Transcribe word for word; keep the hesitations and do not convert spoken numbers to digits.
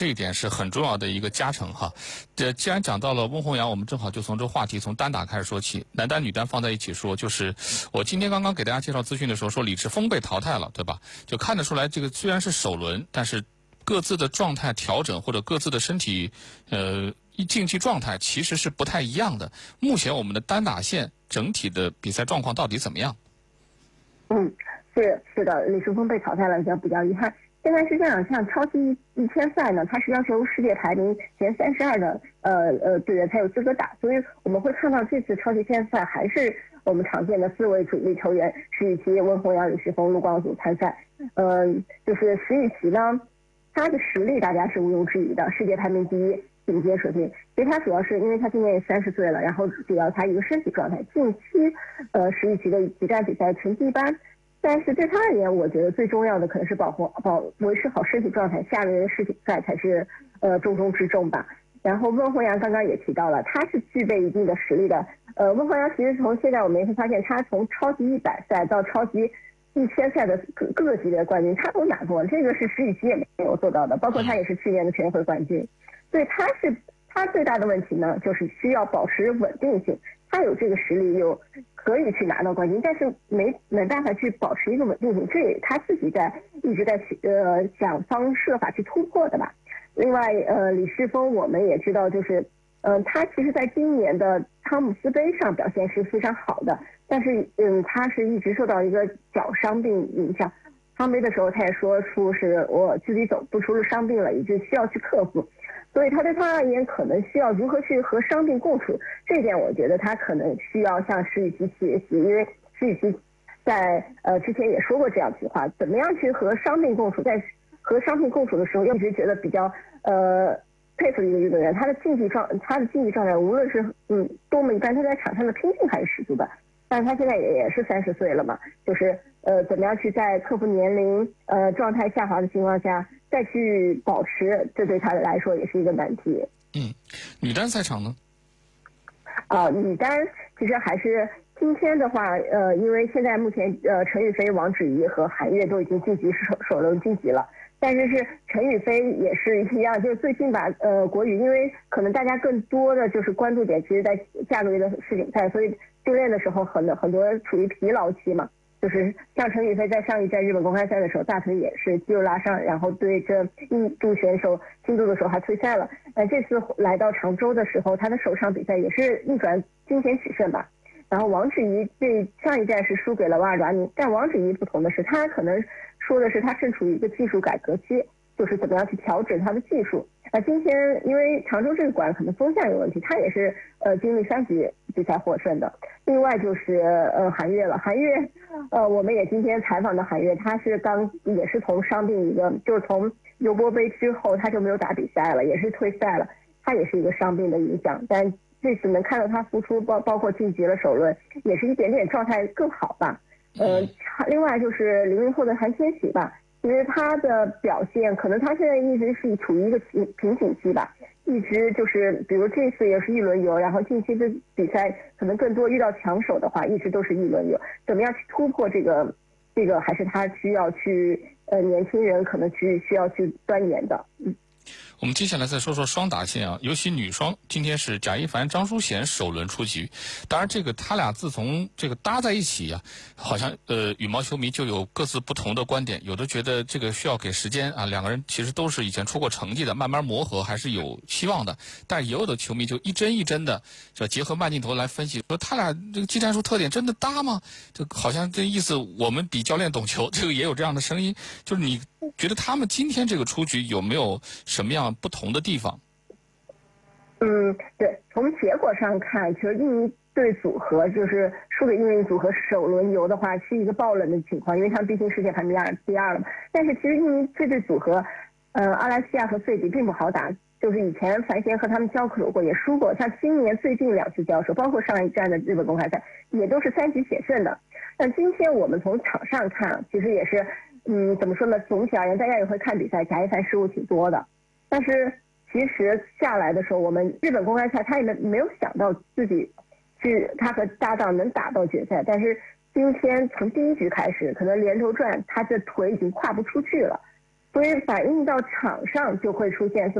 一点是很重要的一个加成哈。这既然讲到了温宏洋，我们正好就从这个话题从单打开始说起，男单女单放在一起说，就是我今天刚刚给大家介绍资讯的时候说李智峰被淘汰了，对吧？就看得出来，这个虽然是首轮，但是各自的状态调整或者各自的身体呃竞技状态其实是不太一样的。目前我们的单打线整体的比赛状况到底怎么样？ 嗯，是是的，李智峰被淘汰了，比较比较遗憾。现在是这样，像超级一千赛呢，它是要求世界排名前三十二的呃呃队员才有资格打，所以我们会看到这次超级一千赛还是我们常见的四位主力球员石宇奇、温宏洋、李世峰、陆光祖参赛。呃，就是石宇奇呢，他的实力大家是毋庸置疑的，世界排名第一，顶尖水平。其实他主要是因为他今年也三十岁了，然后主要他一个身体状态，近期呃石宇奇的几站比赛成绩一般。但是对他而言，我觉得最重要的可能是保护、保维持好身体状态，下轮世锦赛才是呃重中之重吧。然后温宏洋刚刚也提到了，他是具备一定的实力的。呃，温宏洋其实从现在我们也会发现，他从超级一百赛到超级一千赛的各各个级别的冠军，他都拿过，这个是石宇奇也没有做到的。包括他也是去年的全运会冠军，所以他是他最大的问题呢，就是需要保持稳定性。他有这个实力，有可以去拿到冠军，但是没没办法去保持一个稳定性，这也他自己在一直在呃想方设法去突破的吧。另外，呃，李世峰我们也知道，就是，嗯、呃，他其实在今年的汤姆斯杯上表现是非常好的，但是嗯，他是一直受到一个脚伤病影响。汤杯的时候，他也说出是我自己走不出了伤病了，已经需要去克服。所以他对他而言，可能需要如何去和伤病共处，这一点我觉得他可能需要向石宇奇学习，因为石宇奇在呃之前也说过这样一句话，怎么样去和伤病共处，在和伤病共处的时候，一直觉得比较呃佩服一个运动员，他的竞技状他的竞技状态无论是嗯多么一般，他在场上的拼劲还是十足的。但是他现在也也是三十岁了嘛，就是呃怎么样去在克服年龄呃状态下滑的情况下再去保持，这对他来说也是一个难题。 嗯，女单赛场呢？ 啊、呃，女单其实还是今天的话，呃，因为现在目前呃陈雨菲、王芷怡和韩悦都已经晋级首首轮晋级了。但是是陈雨菲也是一样，就是最近吧，呃，国羽因为可能大家更多的就是关注点，其实在下个月的世锦赛，所以训练的时候很很多处于疲劳期嘛。就是像陈雨菲在上一站日本公开赛的时候，大腿也是肌肉拉伤，然后对这印度选手新度的时候还退赛了。呃，这次来到常州的时候，他的首场比赛也是逆转惊险取胜吧。然后王芷怡对上一站是输给了瓦尔达尼，但王芷怡不同的是，他可能说的是他正处于一个技术改革期，就是怎么样去调整他的技术。那今天因为常州这个馆可能风向有问题，他也是呃经历三局比赛获胜的。另外就是呃韩悦了，韩悦呃我们也今天采访的韩悦，他是刚也是从伤病一个，就是从尤伯杯之后他就没有打比赛了，也是退赛了，他也是一个伤病的影响，但这次能看到他复出，包包括晋级了首轮，也是一点点状态更好吧。呃，另外就是零零后的韩千玺吧，其实他的表现可能他现在一直是处于一个瓶瓶颈期吧，一直就是比如这次也是一轮游，然后近期的比赛可能更多遇到强手的话，一直都是一轮游，怎么样去突破这个这个还是他需要去呃年轻人可能去需要去钻研的。嗯。 我们接下来再说说双打线啊，尤其女双，今天是贾一凡、张淑娴首轮出局。当然，这个他俩自从这个搭在一起啊，好像呃羽毛球迷就有各自不同的观点，有的觉得这个需要给时间啊，两个人其实都是以前出过成绩的，慢慢磨合还是有希望的。但也有的球迷就一针一针的，就结合慢镜头来分析，说他俩这个技战术特点真的搭吗？这好像这意思我们比教练懂球，这个也有这样的声音。就是你觉得他们今天这个出局有没有什么样不同的地方？ 嗯，对，从结果上看，其实印尼队组合就是输给印尼组合首轮游的话，是一个爆冷的情况，因为他们毕竟世界排名第二第二了嘛。但是其实印尼这队组合，呃，阿拉西亚和费迪并不好打，就是以前樊先和他们交手过，也输过。像今年最近两次交手，包括上一站的日本公开赛，也都是三局险胜的。但今天我们从场上看，其实也是，嗯，怎么说呢？总体而言，大家也会看比赛，贾一凡失误挺多的，但是其实下来的时候，我们日本公开赛他也没没有想到自己去他和搭档能打到决赛，但是今天从第一局开始，可能连轴转他的腿已经跨不出去了，所以反映到场上就会出现